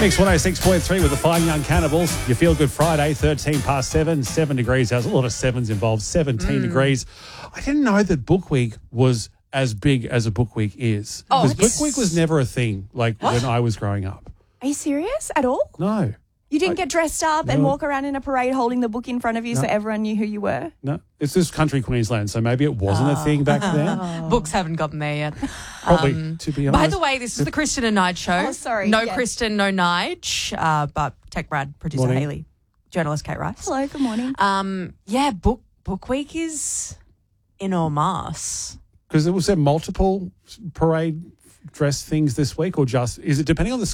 Mix 106.3 with the Fine Young Cannibals. Your Feel Good Friday, 13 past 7, 7 degrees. There's a lot of sevens involved, 17 degrees. I didn't know that Book Week was as big as a Book Week is. Because Book Week was never a thing like when I was growing up. Are you serious at all? No. You didn't get dressed up and walk around in a parade holding the book in front of you so everyone knew who you were? No. It's just country Queensland, so maybe it wasn't a thing back then. Books haven't gotten there yet. Probably, to be honest. By the way, this is the Kristen and Nige show. Oh, sorry. No Yes. Kristen, no Nige, but Tech Brad, producer Morning. Hayley, journalist Kate Rice. Hello, good morning. Book Week is in en masse. Because was there multiple parade dress things this week, or just, is it depending on the